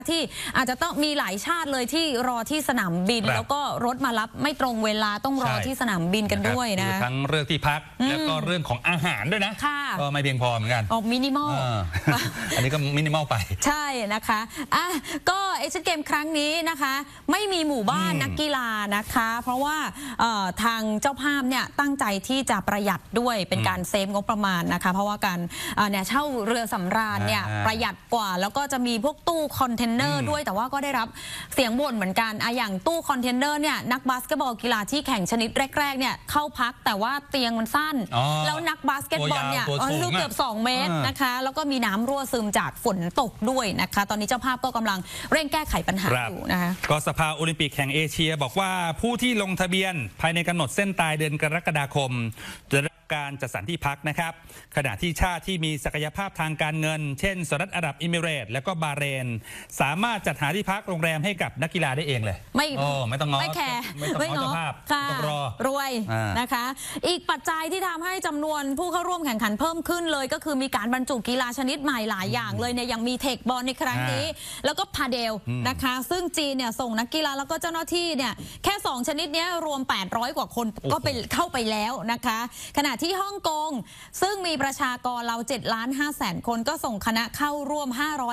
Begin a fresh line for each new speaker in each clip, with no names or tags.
ที่อาจจะต้องมีหลายชาติเลยที่รอที่สนามบินแล้วก็รถมารับไม่ตรงเวลาต้องรอที่สนามบินกันด้วยนะ
ทั้งเรื่องที่พักแล้วก็เรื่องของอาหารด้วยนะก็ไม่เพียงพอเหมือนกัน
ออกมินิมอล
อันนี้ก็มินิมอลไป
ใช่นะคะก็เอเชียนเกมครั้งนี้นะคะไม่มีหมู่บ้านนักกีฬานะคะเพราะว่าทางเจ้าภาพเนี่ยตั้งใจที่จะประหยัดด้วยเป็นการเซฟงบประมาณนะคะเพราะว่าการเนี่ยเช่าเรือสำราญเนี่ยประหยัดกว่าแล้วก็จะมีพวกตู้คอนเทนเนอร์ด้วยแต่ว่าก็ได้รับเสียงบ่นเหมือนกันอย่างตู้คอนเทนเนอร์เนี่ยนักบาสเกตบอลกีฬาที่แข่งชนิดแรกๆเนี่ยเข้าพักแต่ว่าเตียงมันสั้นแล้วนักบาสเกตบอลเนี่ยลูกเกือบ2 เมตรนะคะแล้วก็มีน้ำรั่วซึมจากฝนตกด้วยนะคะตอนนี้เจ้าภาพก็กำลังเร่งแก้ไขปัญหาอยู่นะคะ
ก็สภาโอลิมปิกแห่งเอเชียบอกว่าผู้ที่ลงทะเบียนภายในกำหนดเส้นตายเดือนกรกฎาคมจะได้การจัดสรรที่พักนะครับขณะที่ชาติที่มีศักยภาพทางการเงินเช่นสหรัฐอาหรับเอมิเรตส์และก็บาห์เรนสามารถจัดหาที่พักโรงแรมให้กับนักกีฬาได้เองเลยไม่ต้องง้อ
ไม่แคร์
ไม่ต้องง้อเจ้าภาพต้อง
รวยนะคะอีกปัจจัยที่ทำให้จำนวนผู้เข้าร่วมแข่งขันเพิ่มขึ้นเลยก็คือมีการบรรจุกีฬาชนิดใหม่หลายอย่างเลยเนี่ยยังมีเทคบอลในครั้งนี้แล้วก็พาเดลนะคะซึ่งจีนเนี่ยส่งนักกีฬาแล้วก็เจ้าหน้าที่เนี่ยแค่2ชนิดนี้รวม800กว่าคนก็ไปเข้าไปแล้วนะคะขณะที่ฮ่องกงซึ่งมีประชากรเรา7,500,000 คนก็ส่งคณะเข้าร่วม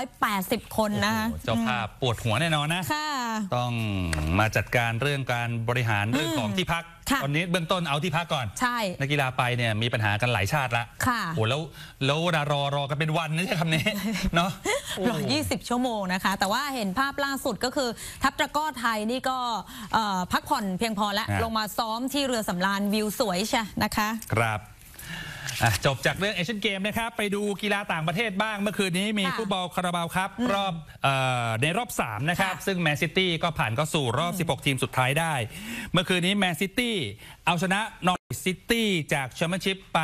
580 คนนะคะ
เจ้าภาพปวดหัวแน่นอนนะต้องมาจัดการเรื่องการบริหารเรื่องของที่พักตอนนี้เบื้องต้นเอาที่พักก่อน
ใช่
นักกีฬาไปเนี่ยมีปัญหากันหลายชาติละโอ้แล้วรอกันเป็นวันนี่ใช่คำนี้เนาะ
รอ20 ชั่วโมงนะคะแต่ว่าเห็นภาพล่าสุดก็คือทัพตะกร้อไทยนี่ก็พักผ่อนเพียงพอแล้วลงมาซ้อมที่เรือสำราญวิวสวยใช่นะคะ
ครับจบจากเรื่องเอเชียนเกมนะครับไปดูกีฬาต่างประเทศบ้างเมื่อคืนนี้มีฟุตบอลคาราบาวครับรอบในรอบ3นะครับซึ่งแมนซิตี้ก็ผ่านเข้าสู่รอบ16ทีมสุดท้ายได้เมื่อคืนนี้แมนซิตี้เอาชนะนอริทซิตี้จากแชมเปี้ยนชิพไป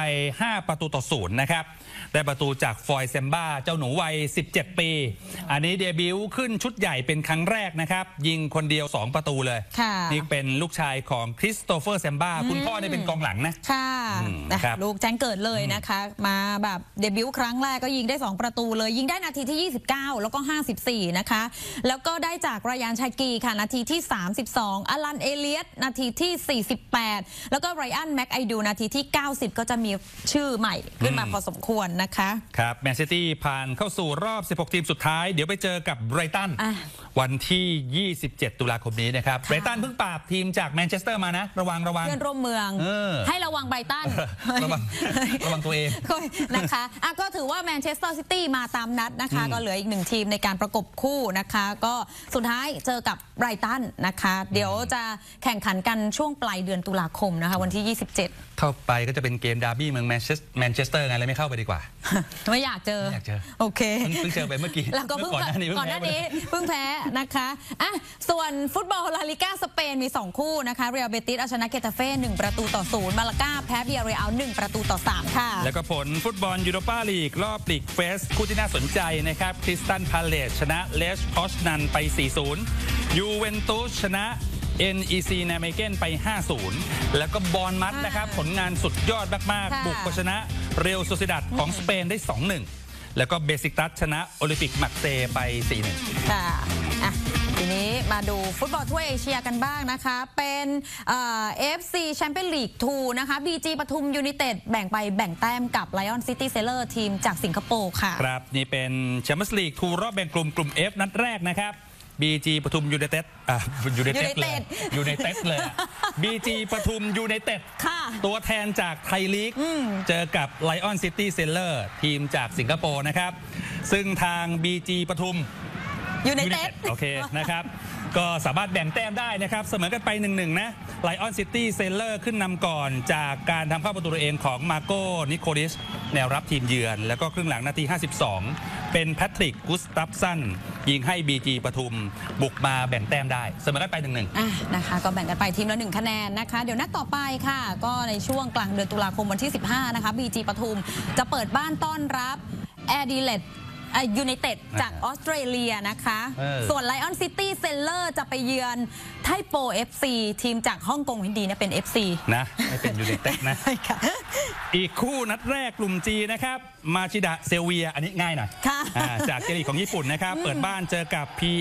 5-0นะครับได้ประตูจากฟอยเซมบ้าเจ้าหนูวัย17 ปีอันนี้เดบิวต์ขึ้นชุดใหญ่เป็นครั้งแรกนะครับยิงคนเดียว2 ประตูเลยนี่เป็นลูกชายของคริสโตเฟอร์เซมบ้าคุณพ่อเนี่ยเป็นกองหลังนะ
ค่ะลูกแจ้งเกิดเลยนะคะมาแบบเดบิวต์ครั้งแรกก็ยิงได้2 ประตูเลยยิงได้นาทีที่29แล้วก็54นะคะแล้วก็ได้จากรายานชากีค่ะนาทีที่32อลันเอเลียตนาทีที่48แล้วก็ไรอันแม็กไอดูนาทีที่90ก็จะมีชื่อใหม่ขึ้นมาพอสมควรนะคะ
ครับแมนซิตี้ผ่านเข้าสู่รอบ16ทีมสุดท้ายเดี๋ยวไปเจอกับไบรตันวันที่27 ตุลาคมนี้นะครับไบรตันเพิ่งปราบทีมจากแมนเชสเตอร์มานะระวัง
เพื่อนร่วมเมืองให้ระวังไบรตัน
ระวังตัวเอง
นะคะก็ถือว่าแมนเชสเตอร์ซิตี้มาตามนัดนะคะก็เหลืออีก1 ทีมในการประกบคู่นะคะก็สุดท้ายเจอกับไบรตันนะคะเดี๋ยวจะแข่งขันกันช่วงปลายเดือนตุลาคมนะคะวันที่27
เข้าไปก็จะเป็นเกมดาร์บี้เมืองแมนเชสเตอร์ไงเลยไม่เข้าไปดีกว่า
ไม่อยากเจอโอเค
เพิ่งเจอไปเมื่อกี้
แล้วก็ก่อนหน้านี้เพิ่งแพ้นะคะส่วนฟุตบอลลาลิก้าสเปนมี2 คู่นะคะเรียลเบติสเอาชนะเกตาเฟ่1-0มาลาก้าแพ้เบียเรียล1-3ค่ะ
แล้วก็ผลฟุตบอลยูโรปาลีกรอบลีกเฟสคู่ที่น่าสนใจนะครับคริสตัลพาเลซชนะเลสพอชนันไป 4-0 ยูเวนตุสชนะNEC นามเกนไป 5-0 แล้วก็บอร์นมัธนะครับผลงานสุดยอดมากๆบุกไปชนะเรอัลโซซิดัดของสเปนได้ 2-1 แล้วก็เบซิกตัสชนะโอลิมปิกมักเซไป 4-1
ค่ะทีนี้มาดูฟุตบอลถ้วยเอเชียกันบ้างนะคะเป็นAFC Champions League 2 นะคะ BG ปทุมยูไนเต็ดแบ่งแต้มกับ Lion City Sailor ทีมจากสิงคโปร์ค่ะ
ครับนี่เป็น Champions League 2 รอบแบ่งกลุ่ม F นัดแรกนะครับ BG ปทุมยูไนเต็ดเลย BG ปทุมยูไนเต็ดตัวแทนจากไทยลีกเจอกับ Lion City Sailor ทีมจากสิงคโปร์นะครับซึ่งทาง BG ปทุม
ยูไนเต็ด
โอเคนะครับก็สามารถแบ่งแต้มได้นะครับเสมอกันไป 1-1 นะ Lion City Sailor ขึ้นนำก่อนจากการทำเข้าประตูตัวเองของมาโก้นิโคลิสแนวรับทีมเยือนแล้วก็ครึ่งหลังนาที52เป็นแพทริกกุสตัฟสันยิงให้ BG ปทุมบุกมาแบ่งแต้มได้เสมอกันไป 1-1
นะคะก็แบ่งกันไปทีมละ1 คะแนนนะคะเดี๋ยวนัดต่อไปค่ะก็ในช่วงกลางเดือนตุลาคมวันที่15นะคะ BG ปทุมจะเปิดบ้านต้อนรับแอดิเลดยูไนเต็ดจากออสเตรเลียนะคะส่วน Lion City Sailor จะไปเยือนไทโป FC ทีมจากฮ่องกงดีนะเป็น FC
นะไม่เป็นยูไนเต็ดนะอีกคู่นัดแรกกลุ่ม G นะครับมาชิดะเซลเวียอันนี้ง่ายหน่อยจากเจลีกของญี่ปุ่นนะครับเปิดบ้านเจอกับ